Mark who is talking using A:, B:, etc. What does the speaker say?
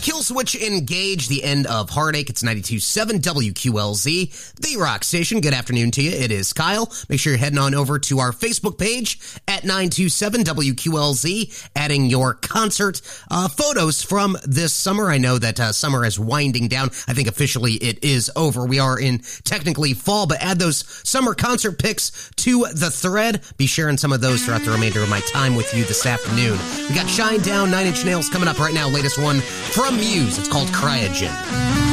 A: Killswitch Engage, the end of Heartache. It's 92.7 WQLZ, the rock station. Good afternoon to you. It is Kyle. Make sure you're heading on over to our Facebook page at 927 WQLZ, adding your concert photos from this summer. I know that summer is winding down. I think officially it is over. We are in technically fall, but add those summer concert pics to the thread. Be sharing some of those throughout the remainder of my time with you this afternoon. We got Shine Down, 9 Inch Nails coming up right now. Latest one from Muse. It's called Cryogen.